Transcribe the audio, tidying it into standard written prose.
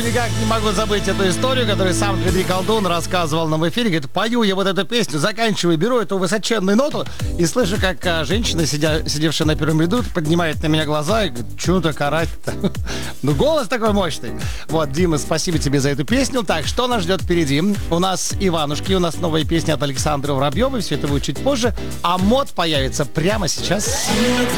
никак не могу забыть эту историю, которую сам Дмитрий Колдун рассказывал нам в эфире. Говорит, пою я вот эту песню, заканчиваю, беру эту высоченную ноту и слышу, как женщина, сидевшая на первом ряду, поднимает на меня глаза и говорит, чего так орать-то? Ну, голос такой мощный. Вот, Дима, спасибо тебе за эту песню. Так, что нас ждет впереди? У нас Иванушки, у нас новая песня от Александры Воробьевой. Все это будет чуть позже. А мод появится прямо сейчас.